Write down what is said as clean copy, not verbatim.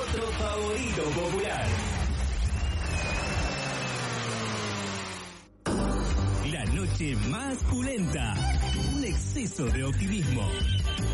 nuestro favorito popular. La noche más pulenta. Un exceso de optimismo.